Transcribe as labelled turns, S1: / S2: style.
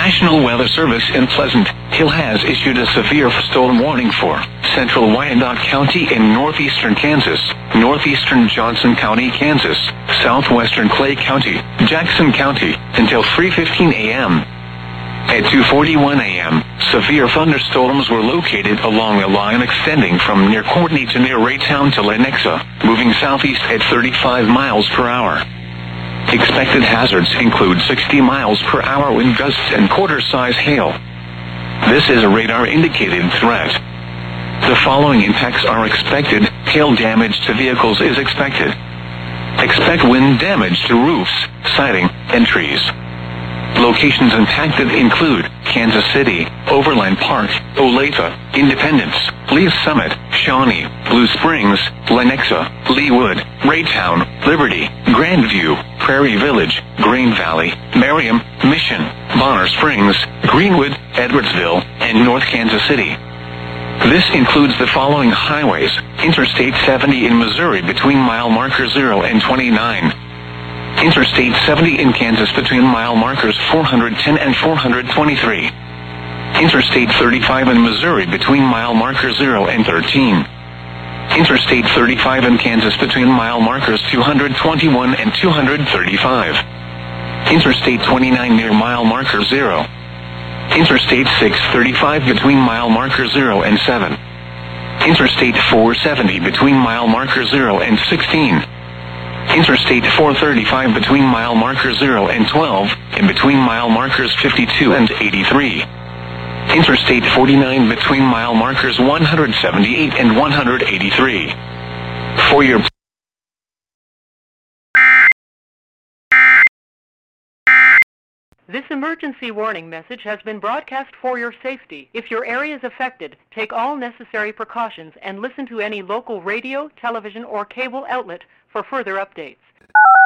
S1: National Weather Service in Pleasant Hill has issued a severe storm warning for central Wyandotte County in northeastern Kansas, northeastern Johnson County, Kansas, southwestern Clay County, Jackson County, until 3:15 a.m. At 2:41 a.m., severe thunderstorms were located along a line extending from near Courtney to near Raytown to Lenexa, moving southeast at 35 miles per hour. Expected hazards include 60 miles per hour wind gusts and quarter-size hail. This is a radar-indicated threat. The following impacts are expected. Hail damage to vehicles is expected. Expect wind damage to roofs, siding, and trees. Locations impacted include Kansas City, Overland Park, Olathe, Independence, Lee's Summit, Shawnee, Blue Springs, Lenexa, Leewood, Raytown, Liberty, Grandview, Prairie Village, Green Valley, Merriam, Mission, Bonner Springs, Greenwood, Edwardsville, and North Kansas City. This includes the following highways: Interstate 70 in Missouri between mile marker 0 and 29. Interstate 70 in Kansas between mile markers 410 and 423. Interstate 35 in Missouri between mile markers 0 and 13. Interstate 35 in Kansas between mile markers 221 and 235. Interstate 29 near mile marker 0. Interstate 635 between mile marker 0 and 7. Interstate 470 between mile marker 0 and 16. Interstate 435 between mile marker 0 and 12, and between mile markers 52 and 83. Interstate 49 between mile markers 178 and 183. For your
S2: This emergency warning message has been broadcast for your safety. If your area is affected, take all necessary precautions and listen to any local radio, television, or cable outlet for further updates.